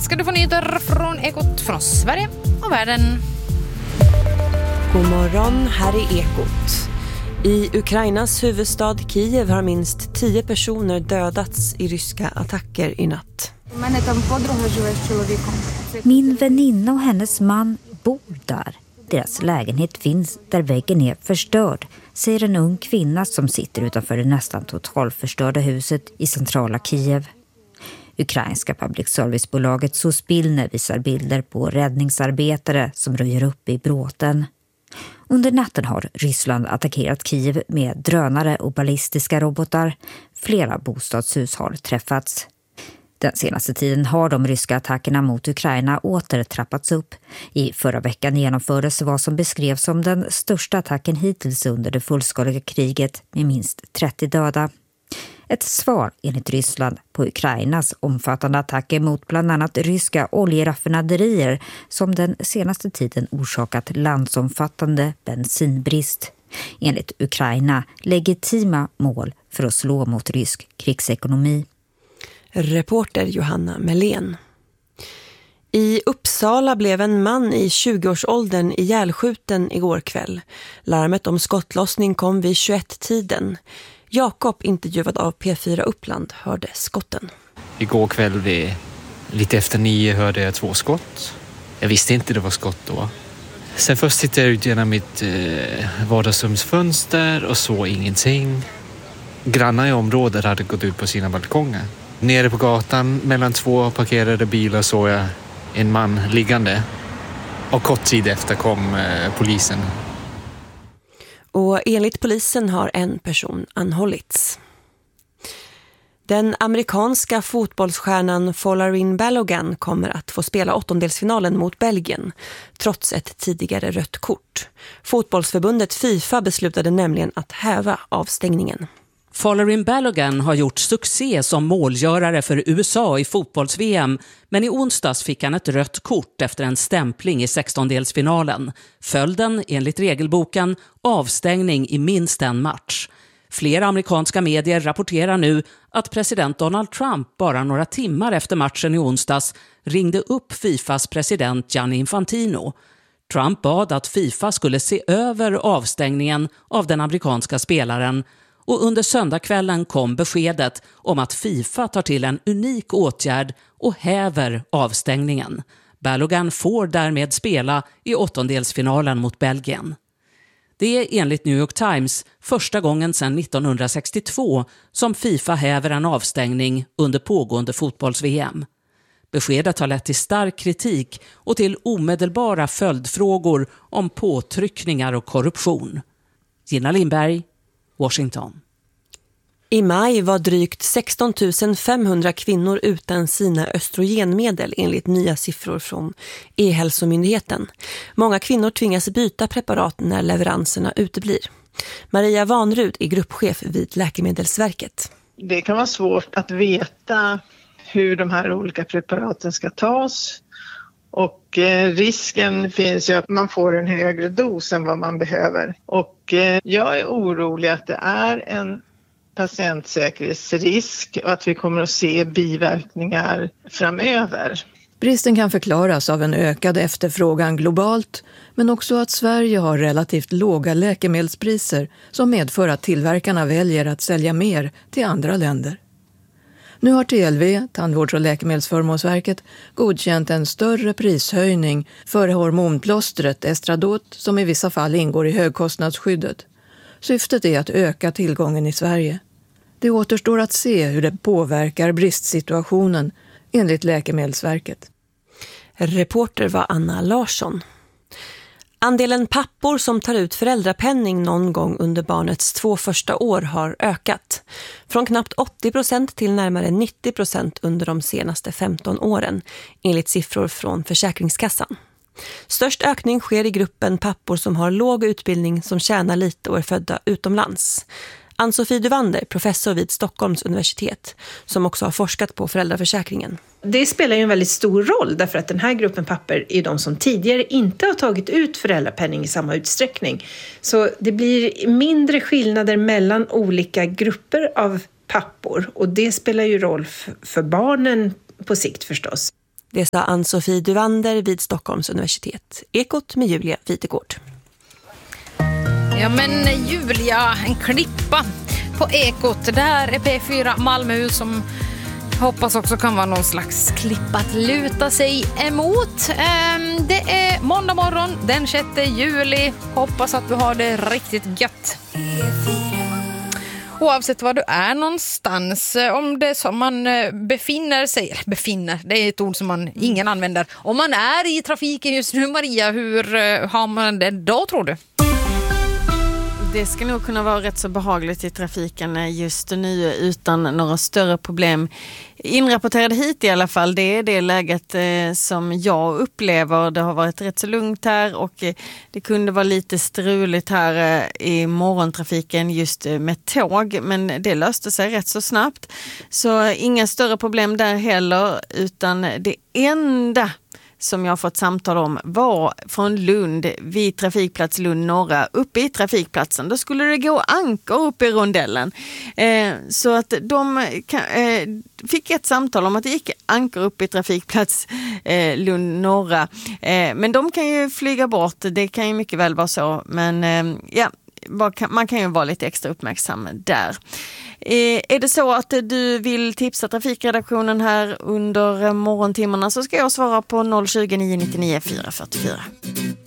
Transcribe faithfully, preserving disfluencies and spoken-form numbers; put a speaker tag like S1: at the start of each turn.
S1: ska du få nyheter från Ekot från Sverige och världen.
S2: God morgon, här är Ekot. I Ukrainas huvudstad Kiev har minst tio personer dödats i ryska attacker i natt.
S3: Min väninna och hennes man bor där. Deras lägenhet finns där väggen är förstörd, säger en ung kvinna som sitter utanför det nästan totalförstörda huset i centrala Kiev. Ukrainska public service-bolaget Suspilne visar bilder på räddningsarbetare som röjer upp i bråten. Under natten har Ryssland attackerat Kiev med drönare och ballistiska robotar. Flera bostadshus har träffats. Den senaste tiden har de ryska attackerna mot Ukraina åter trappats upp. I förra veckan genomfördes vad som beskrevs som den största attacken hittills under det fullskaliga kriget med minst trettio döda. Ett svar enligt Ryssland på Ukrainas omfattande attacker mot bland annat ryska oljeraffinaderier som den senaste tiden orsakat landsomfattande bensinbrist. Enligt Ukraina legitima mål för att slå mot rysk krigsekonomi.
S2: Reporter Johanna Melén. I Uppsala blev en man i tjugoårsåldern ihjälskjuten igår kväll. Larmet om skottlossning kom vid tjugoett-tiden. Jakob, intervjuad av P fyra Uppland, hörde skotten.
S4: Igår kväll vid lite efter nio hörde jag två skott. Jag visste inte det var skott då. Sen först tittade jag ut genom mitt eh, vardagsrumsfönster och såg ingenting. Grannar i området hade gått ut på sina balkonger. Nere på gatan mellan två parkerade bilar såg jag en man liggande. Och kort tid efter kom eh, polisen.
S2: Och enligt polisen har en person anhållits. Den amerikanska fotbollsstjärnan Folarin Balogun kommer att få spela åttondelsfinalen mot Belgien, trots ett tidigare rött kort. Fotbollsförbundet FIFA beslutade nämligen att häva avstängningen.
S5: Folarin Balogun har gjort succé som målgörare för U S A i fotbolls-V M, men i onsdags fick han ett rött kort efter en stämpling i sextondelsfinalen. Följden, enligt regelboken, avstängning i minst en match. Flera amerikanska medier rapporterar nu att president Donald Trump bara några timmar efter matchen i onsdags ringde upp FIFAs president Gianni Infantino. Trump bad att FIFA skulle se över avstängningen av den amerikanska spelaren. Och under söndagskvällen kom beskedet om att FIFA tar till en unik åtgärd och häver avstängningen. Balogun får därmed spela i åttondelsfinalen mot Belgien. Det är enligt New York Times första gången sedan nittonhundrasextiotvå som FIFA häver en avstängning under pågående fotbolls-V M. Beskedet har lett till stark kritik och till omedelbara följdfrågor om påtryckningar och korruption. Gina Lindberg, Washington.
S2: I maj var drygt sexton tusen femhundra kvinnor utan sina östrogenmedel enligt nya siffror från E-hälsomyndigheten. Många kvinnor tvingas byta preparat när leveranserna uteblir. Maria Vanrud är gruppchef vid Läkemedelsverket.
S6: Det kan vara svårt att veta hur de här olika preparaten ska tas. Och eh, risken finns ju att man får en högre dos än vad man behöver. Och eh, jag är orolig att det är en patientsäkerhetsrisk och att vi kommer att se biverkningar framöver.
S7: Bristen kan förklaras av en ökad efterfrågan globalt, men också att Sverige har relativt låga läkemedelspriser som medför att tillverkarna väljer att sälja mer till andra länder. Nu har T L V, Tandvårds- och läkemedelsförmånsverket, godkänt en större prishöjning för hormonplåstret Estradot som i vissa fall ingår i högkostnadsskyddet. Syftet är att öka tillgången i Sverige. Det återstår att se hur det påverkar bristsituationen enligt Läkemedelsverket.
S2: Reporter var Anna Larsson. Andelen pappor som tar ut föräldrapenning någon gång under barnets två första år har ökat. Från knappt åttio procent till närmare nittio procent under de senaste femton åren, enligt siffror från Försäkringskassan. Störst ökning sker i gruppen pappor som har låg utbildning som tjänar lite och är födda utomlands. Ann-Sofie Duvander, professor vid Stockholms universitet, som också har forskat på föräldraförsäkringen.
S8: Det spelar ju en väldigt stor roll därför att den här gruppen pappor är de som tidigare inte har tagit ut föräldrapenning i samma utsträckning. Så det blir mindre skillnader mellan olika grupper av pappor och det spelar ju roll för barnen på sikt förstås.
S2: Det sa Ann-Sofie Duvander vid Stockholms universitet. Ekot med Julia Vitegård.
S1: Ja men Julia, en klippa på Ekot. Det här är P fyra Malmöhus som hoppas också kan vara någon slags klippa att luta sig emot. Det är måndag morgon den sjätte juli. Hoppas att du har det riktigt gött. Oavsett var du är någonstans, om det som man befinner sig, eller befinner, det är ett ord som man ingen använder. Om man är i trafiken just nu, Maria, hur har man det då, tror du?
S9: Det ska nog kunna vara rätt så behagligt i trafiken just nu utan några större problem. Inrapporterade hit i alla fall, det är det läget eh, som jag upplever. Det har varit rätt så lugnt här och eh, det kunde vara lite struligt här eh, i morgontrafiken just eh, med tåg, men det löste sig rätt så snabbt. Så eh, inga större problem där heller, utan det enda som jag har fått samtal om var från Lund, vid trafikplats Lund norra, uppe i trafikplatsen. Då skulle det gå ankor upp i rondellen. Eh, så att de kan, eh, fick ett samtal om att det gick ankor upp i trafikplats eh, Lund norra. Eh, men de kan ju flyga bort, det kan ju mycket väl vara så. Men eh, ja, man kan ju vara lite extra uppmärksam där. Är det så att du vill tipsa trafikredaktionen här under morgontimmarna så ska jag svara på noll tjugo, nio nio nio, fyra fyra fyra.